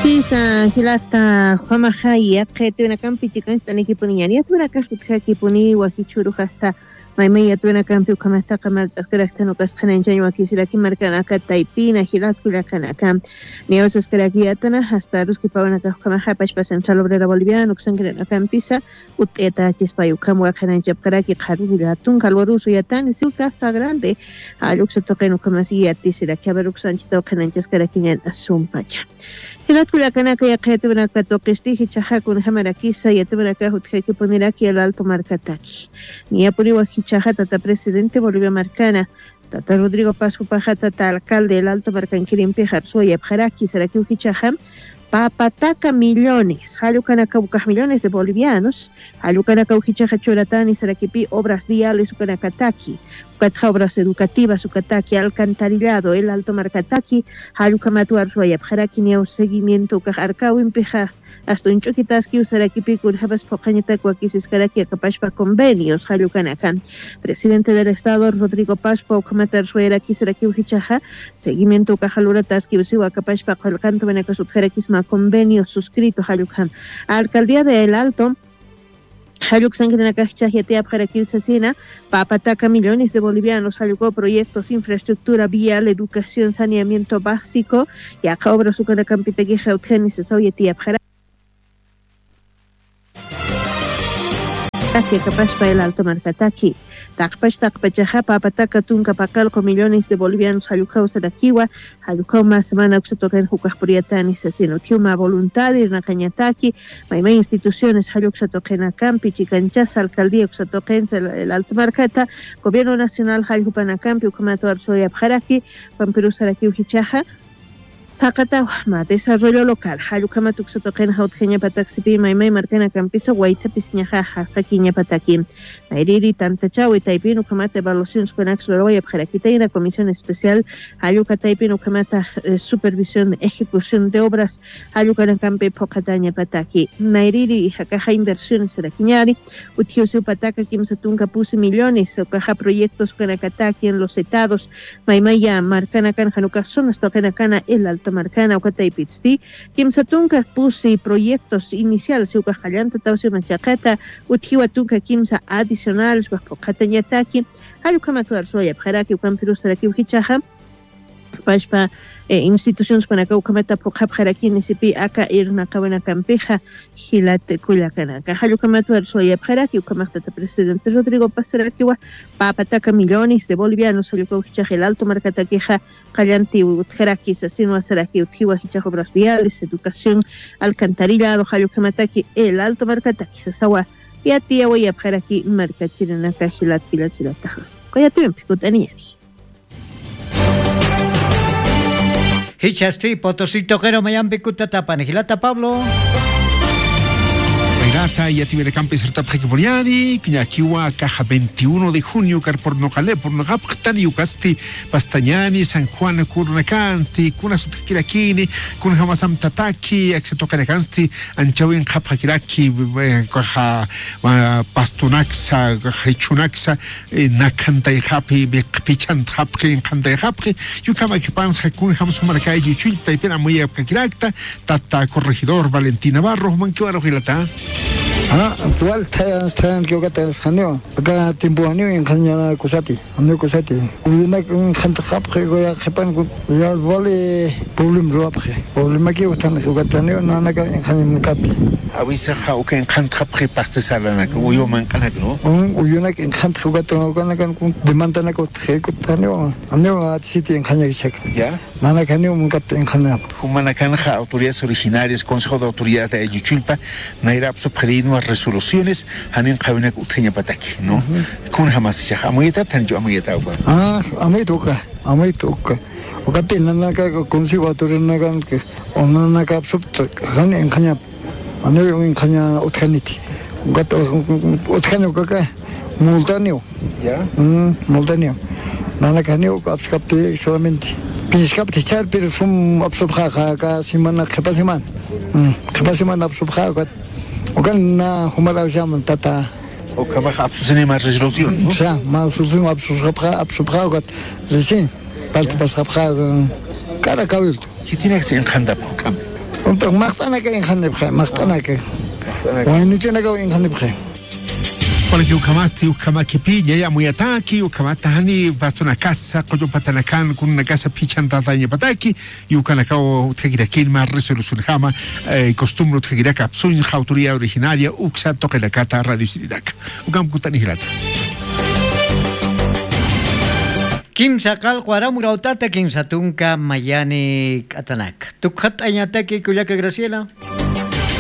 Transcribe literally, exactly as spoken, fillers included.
Pisa hilata Juamajaya, que tiene una campi chican esta equipo niña, y tuve una caja que poni wahichuru hasta Maimaya tuve una campi como esta cámara no cascan en January aquí será que marcan acá taipina hilat kulakan acá ni os que aquí atana hasta ruski pa una caja como hapash pa central obrera boliviano que sangre acá en pisa uteta chispayu como acá en japkara que karula tun calvoruso y atan y su casa grande a lo que se toca no como así a ti será que a ver uxanchito que en chascara que en asumpacha Hilat kulakan acá ya que tuve una catoquesti hichaja con hamarakisa y tuve una caja que poner aquí el alto marcataki ni a por Chaja tata presidente Bolivia Marcana tata Rodrigo Pascu Paja tata alcalde del Alto Marcanquirín Pejar Soya Pjaraki Saraki Ujichaja papataca millones halukanaka bucaj millones de bolivianos halukanaka Ujichaja Choratani Sarakipi obras viales ukanakataki ukatja obras educativas ukataki alcantarillado el Alto Marcataki halukamatuar Soya Pjaraki ni seguimiento ukajarkau impeja hasta un choquitaski usarakipi kurjabas pocañeta cuaquisis caraki acapashpa convenios halukanakan. Presidente del Estado Rodrigo Paspo Kamatar Suera Kisaraki Ujichaja seguimiento cajalura taski usiwa acapashpa calcanto benacasubjarakisma convenio suscrito halukan. Alcaldía de El Alto Haluk Sanguinacachajete Abjarakil Sasina, papataca millones de bolivianos, halukó proyectos, infraestructura vial, educación, saneamiento básico, y acá obra su canacampitegija Eugenis Soyeti Abjarak. Que capaz para el Alto Marcataki. Takpash takpachaja papataca tunca pacalco millones de bolivianos halucao sarakiwa, halucao más semana que se toca en Jucajpuriatani, sino que una voluntad y una cañataki, maima instituciones haluk se toquen a campi, chicanchas, alcaldía que se toquen el Alto Marcata, gobierno nacional halupanakampi, ucamato arsoya pjaraki, pampiru saraki ujichaja, Takata ma desarrollo local halukama tuxotoqen hautjeña pataxipi maimai marcana campisa guaita pisñaja saquiña pataki nairiri tantachawi taipino kamata evaluación suenax loroya pjarakita y una comisión especial haluka taipino kamata eh, supervisión de ejecución de obras halukana campe pokataña pataki nairiri hakaja inversiones saraquiñari utiusu pataka kimsatunka pusi millones okaja proyectos kanakataki en los estados maimaya marcana kan hanuka zonas tokenakana el Alto Marcana Ukataipitsti, Kimsatunka pusi proyectos iniciales, Ukajallanta, Tausi Machacata, Utjiwatunka Kimsa adicionales, Ukajatañataki, Halukamatuar Soya, Pjaraki, Ukampirusaraki, Ujichaja, Pashpa, eh, instituciones para acá, Ukamata Pojapjaraki, Nisipi, Aka, Irna, Kabana Campeja, Gilate, Kulakanaka, Halukamatuar Soya, Pjaraki, Ukamata, presidente Rodrigo Pasarakiwa, Papataca millones de bolivianos, Halukachicha, el Alto Marcataqueja, Callanti, Utjaraki, Sasino, Asaraki, Utjiwa, Hichajo, obras viales, educación, alcantarillado, Halukamataki, el Alto Marcataki, Sasawa, y a ti voy a Pjaraki, Marcachiranaka, Gilat, Pilachilatajas. Coyate, Picutania. Hichasti, Potosito, Quero, Mayambi, Cutatapa, Nigilata, Pablo. Pirata y Atibere Campes Sertapjekipuriani, Kñakiwa, Caja veintiuno de junio, Carpornojale, Pornojaptani, Yucasti, Pastañani, San Juan, Curnacansti, Kuna Sutkirakini, Kunhamasam Tataki, Exetocanecansti, Anchawin Japakiraki, Caja Pastunaxa, Hichunaxa, Nakanta y Happy, Pichan Hapki, Kanta y Hapki, Yukama Kipan, Hakun Hamsumarkai, Yuchilta y Pena muy Kirakta, Tata Corregidor, Valentina Barro, Manquero Gilata. Ah, actual tayan tayan que acá tayan janeo acá tiempo año en caña cosati año cosati una un gente capre que ya jepan ya vale problem roapre problema que están que taneo nana que en caña mukati avisa how que en gente capre paste salana que uyo man kana no un uyo na en gente que taneo kana kan demanda na que que taneo año a sitio en caña que ya nana caña mukati en caña humana kana autoridades originarias consejo de autoridad de Yuchilpa naira subgerino resoluciones hanen khabina utenya pataki no kun hamas shaha amuyeta tan jo amuyeta uba ah amuyetoka amuyetoka okate nana ka consejo autoridad na kan que onna ka sub han en kanya ane en kanya utkaniti gato utkanio ka multanio ya mm multanio nana kanio abskapte solamente Pinskap tichar pero sum absobkha ka simana khapasiman mm khapasiman absobkha ka okan na humala jam tata o kama absusene más resolución no sa ma absusene absobkha absobkha ka recién parte pasabkha cara cabelto que tiene que ser en khanda kam Untuk maqtana ka inxanib khe, maqtana ka. Waynu chena ka inxanib khe. Para que ukamasti ukamaki pilla ya muy ataki ukamata hani basta una casa coyo patanakan con una casa pichan tataña pataki y ukanakao utkagirakil más resolución jama costumbre utkagirak apsun autoría originaria uksa toque la cata radio sidaka ukam kutani hilata Kim sakal kuara murautata kim satunka mayani katanak tukhat anyataki kuliaka Graciela